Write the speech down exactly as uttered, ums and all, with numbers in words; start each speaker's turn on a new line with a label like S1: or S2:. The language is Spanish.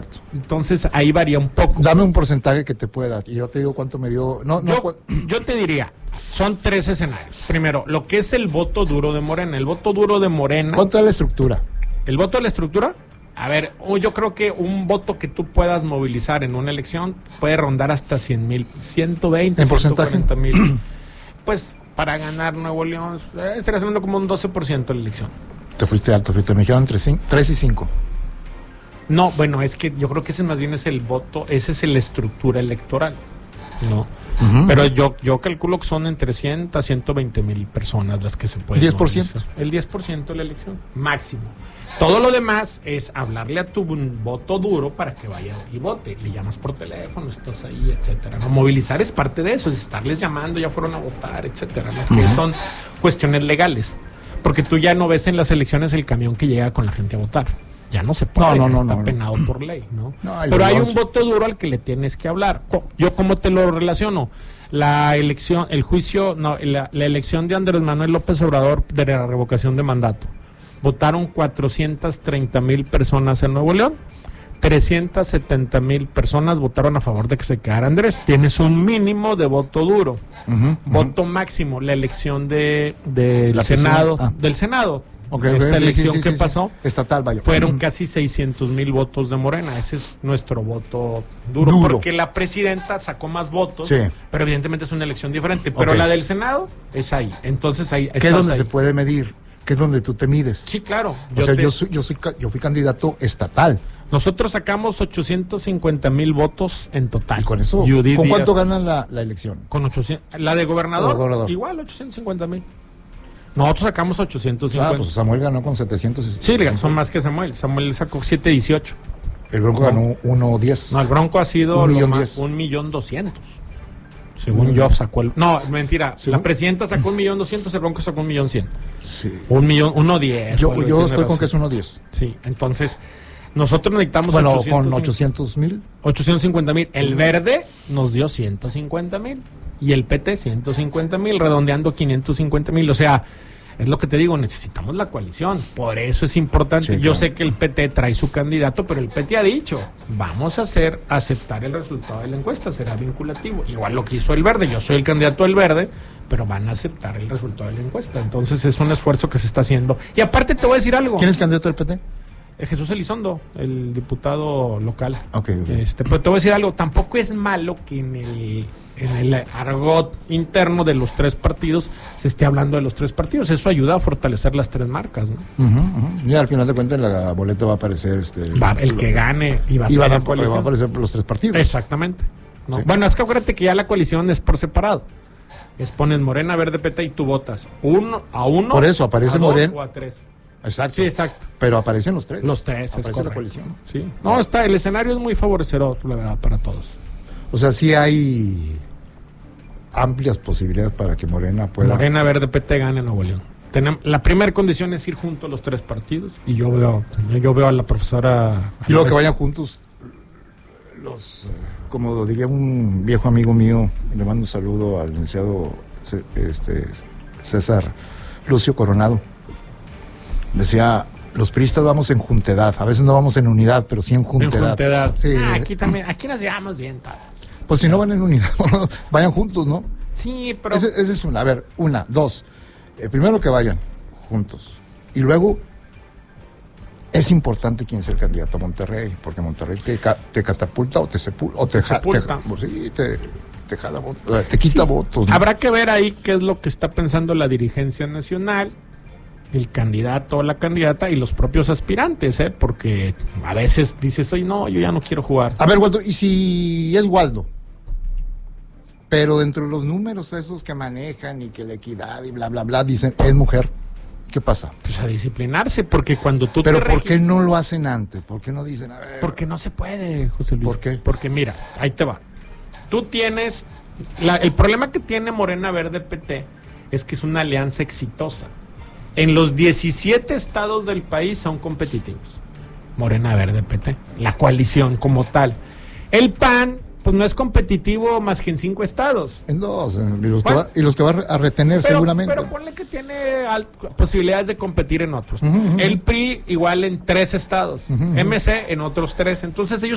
S1: Exacto.
S2: Entonces ahí varía un poco.
S1: Dame un porcentaje que te pueda y yo te digo cuánto me dio. No, no.
S2: Yo,
S1: Cu
S2: yo te diría, son tres escenarios. Primero, lo que es el voto duro de Morena. El voto duro de Morena.
S1: ¿Cuánto es la estructura?
S2: ¿El voto de la estructura? A ver, yo creo que un voto que tú puedas movilizar en una elección puede rondar hasta cien mil, ciento veinte,
S1: ¿En porcentaje?
S2: ciento cuarenta mil. Pues para ganar Nuevo León, eh, estarías hablando como un doce por ciento de la elección.
S1: Te fuiste alto, fuiste, me dijeron entre tres y cinco.
S2: No, bueno, es que yo creo que ese más bien es el voto, ese es la estructura electoral, ¿no? Uh-huh. Pero yo yo calculo que son entre cien a ciento veinte mil personas las que se pueden
S1: diez por ciento.
S2: movilizar. El diez por ciento de la elección, máximo. Todo lo demás es hablarle a tu voto duro para que vaya y vote. Le llamas por teléfono, estás ahí, etcétera. ¿No? Movilizar es parte de eso, es estarles llamando, ya fueron a votar, etcétera, ¿no? Que uh-huh. son cuestiones legales. Porque tú ya no ves en las elecciones el camión que llega con la gente a votar. Ya no se puede,
S1: no, no,
S2: está
S1: no,
S2: penado
S1: no.
S2: por ley, ¿no? no hay
S1: Pero
S2: hay un voto duro al que le tienes que hablar. Yo, ¿cómo te lo relaciono? La elección, el juicio, no, la, la elección de Andrés Manuel López Obrador de la revocación de mandato. Votaron cuatrocientas treinta mil personas en Nuevo León. trescientas setenta mil personas votaron a favor de que se quedara Andrés. Tienes un mínimo de voto duro. Uh-huh, voto uh-huh. máximo, la elección de, de del Senado, ah. del Senado. Okay, esta okay, elección sí, sí, que sí, pasó
S1: sí. estatal, vaya.
S2: Fueron uh-huh. casi seiscientos mil votos de Morena. Ese es nuestro voto duro, duro. Porque la presidenta sacó más votos, sí. pero evidentemente es una elección diferente. Pero okay. la del Senado es ahí. Entonces ahí
S1: ¿qué es donde
S2: ahí.
S1: se puede medir? ¿Qué es donde tú te mides?
S2: Sí, claro.
S1: Yo o sea, te... yo, soy, yo, soy, yo fui candidato estatal.
S2: Nosotros sacamos ochocientos cincuenta mil votos en total.
S1: ¿Y con eso?
S2: Judy
S1: ¿Con
S2: Díaz,
S1: cuánto ganan la, la elección?
S2: Con ochocientos. ¿La de gobernador?
S1: gobernador.
S2: Igual, ochocientos cincuenta mil. Nosotros sacamos ochocientos cincuenta.
S1: Ah, pues Samuel ganó con setecientos.
S2: Sí, son más que Samuel. Samuel sacó setecientos dieciocho.
S1: El Bronco no. ganó uno diez.
S2: No, el Bronco ha sido
S1: un millón
S2: más, un millón doscientos. Según mm. yo sacó el... No, mentira. ¿Sí? La presidenta sacó un millón doscientos, el Bronco sacó un millón cien.
S1: Sí.
S2: Un millón, uno diez.
S1: Yo, yo estoy con que es uno diez.
S2: Sí, entonces... Nosotros necesitamos
S1: bueno, ochocientos, con ochocientos mil.
S2: ochocientos cincuenta mil. El Verde nos dio ciento cincuenta mil. Y el P T ciento cincuenta mil, redondeando quinientos cincuenta mil. O sea, es lo que te digo, necesitamos la coalición. Por eso es importante. Sí, Yo claro. sé que el P T trae su candidato, pero el P T ha dicho, vamos a hacer, aceptar el resultado de la encuesta, será vinculativo. Igual lo que hizo el Verde, yo soy el candidato del Verde, pero van a aceptar el resultado de la encuesta. Entonces es un esfuerzo que se está haciendo. Y aparte te voy a decir algo.
S1: ¿Quién es candidato del P T?
S2: Jesús Elizondo, el diputado local.
S1: Okay, okay.
S2: Este, pero te voy a decir algo, tampoco es malo que en el, en el argot interno de los tres partidos se esté hablando de los tres partidos. Eso ayuda a fortalecer las tres marcas, ¿no?
S1: Uh-huh, uh-huh. Y al final de cuentas la boleta va a aparecer este
S2: va, el que gane y va a,
S1: y
S2: ser
S1: va, a, va a aparecer los tres partidos.
S2: Exactamente. ¿No?
S1: Sí.
S2: Bueno, es que acuérdate que ya la coalición es por separado. Es pones Morena, Verde, P T y tú votas uno a uno.
S1: Por eso aparece
S2: a dos
S1: Morena
S2: o a tres.
S1: Exacto.
S2: Sí, exacto.
S1: Pero aparecen los tres.
S2: Los tres,
S1: aparece
S2: es correcto.
S1: La coalición.
S2: Sí. No, está, el escenario es muy favorecedor, la verdad, para todos.
S1: O sea, sí hay amplias posibilidades para que Morena pueda...
S2: Morena, Verde, P T gane Nuevo León. Tenemos, la primera condición es ir juntos los tres partidos, y yo veo, yo veo a la profesora...
S1: Y luego que vayan juntos los, como diría un viejo amigo mío, le mando un saludo al licenciado este, César Lucio Coronado. Decía, los priistas vamos en juntedad, a veces no vamos en unidad, pero sí en juntedad.
S2: En juntedad.
S1: Sí.
S2: Ah, aquí también, aquí nos llevamos bien todas.
S1: Pues si no van en unidad, vayan juntos, ¿no?
S2: Sí, pero...
S1: Esa es una, a ver, una, dos. Eh, primero que vayan juntos. Y luego, es importante quién es el candidato a Monterrey, porque Monterrey te, te catapulta o te sepulta. O te, te sepulta. Te, sí, te, te, jala, te quita sí. votos, ¿no?
S2: Habrá que ver ahí qué es lo que está pensando la dirigencia nacional, el candidato o la candidata y los propios aspirantes, ¿eh? Porque a veces dices, oye, no, yo ya no quiero jugar.
S1: A ver, Waldo, ¿y si es Waldo? Pero dentro de los números esos que manejan y que la equidad y bla, bla, bla, dicen, es mujer, ¿qué pasa?
S2: Pues a disciplinarse, porque cuando tú
S1: Pero
S2: te
S1: ¿por qué
S2: registras...
S1: no lo hacen antes? ¿Por qué no dicen, a ver?
S2: Porque no se puede, José Luis.
S1: ¿Por qué?
S2: Porque mira, ahí te va. Tú tienes... La, el problema que tiene Morena, Verde, P T es que es una alianza exitosa. En los diecisiete estados del país son competitivos. Morena, Verde, P T. La coalición como tal. El P A N, pues no es competitivo más que en cinco estados.
S1: En dos. Y los, que, va, y los que va a retener
S2: pero,
S1: seguramente.
S2: Pero ponle que tiene posibilidades de competir en otros.
S1: Uh-huh, uh-huh.
S2: El P R I igual en tres estados. Uh-huh, uh-huh. M C en otros tres. Entonces ellos